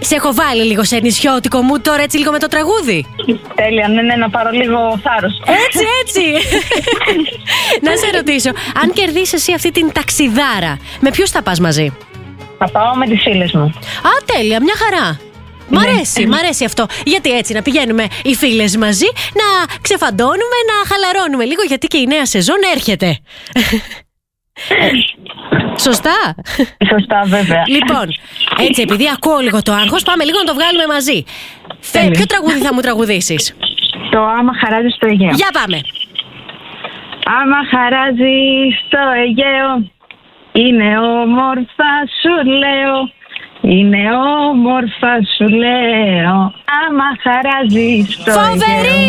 Σε έχω βάλει λίγο σε νησιώτικο μου τώρα, έτσι λίγο με το τραγούδι. Τέλεια, ναι, να πάρω λίγο θάρρος. Έτσι. Να σε ρωτήσω, αν κερδίσεις εσύ αυτή την ταξιδάρα, με ποιους θα πας μαζί? Θα πάω με τις φίλες μου. Α, τέλεια, μια χαρά. Μ' αρέσει αυτό. Γιατί έτσι να πηγαίνουμε οι φίλες μαζί, να ξεφαντώνουμε, να χαλαρώνουμε λίγο, γιατί και η νέα σεζόν έρχεται. Σωστά. Σωστά, βέβαια. Λοιπόν, έτσι, επειδή ακούω λίγο το άγχος, πάμε λίγο να το βγάλουμε μαζί. Ποιο τραγούδι θα μου τραγουδήσεις? Το Άμα χαράζει στο Αιγαίο. Για πάμε. Άμα χαράζει στο Αιγαίο, είναι όμορφα σου λέω. Είναι όμορφα σου λέω. Άμα χαράζει στο Αιγαίο. Φοβερή!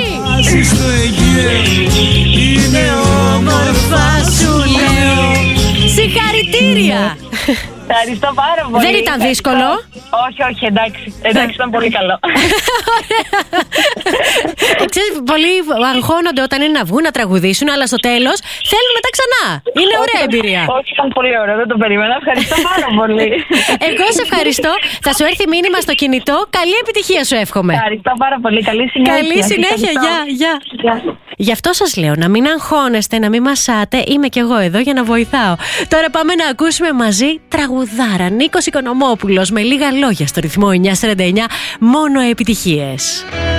Είναι όμορφα σου λέω. Συγχαρητήρια! Ευχαριστώ πάρα πολύ. Δεν ήταν δύσκολο? Όχι, εντάξει, ήταν πολύ καλό. Ξέρεις, πολλοί αγχώνονται όταν είναι να βγουν να τραγουδήσουν, αλλά στο τέλος θέλουν μετά ξανά. Είναι ωραία εμπειρία. Όχι, ήταν πολύ ωραίο, δεν το περίμενα. Ευχαριστώ πάρα πολύ. Εγώ σε ευχαριστώ. Θα σου έρθει μήνυμα στο κινητό. Καλή επιτυχία σου εύχομαι. Ευχαριστώ πάρα πολύ. Καλή συνέχεια. Καλή συνέχεια, γεια. Γι' αυτό σας λέω να μην αγχώνεστε, να μην μασάτε. Είμαι κι εγώ εδώ για να βοηθάω. Τώρα πάμε να ακούσουμε μαζί τραγουδάρα. Νίκος Οικονομόπουλος με λίγα λόγια στο ρυθμό 949. Μόνο επιτυχίες.